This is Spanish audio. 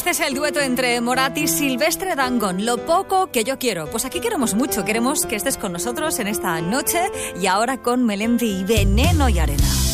Este es el dueto entre Morat y Silvestre Dangond, Lo poco que yo quiero. Pues aquí queremos mucho, queremos que estés con nosotros en esta noche y ahora con Melendi y Veneno y Arena.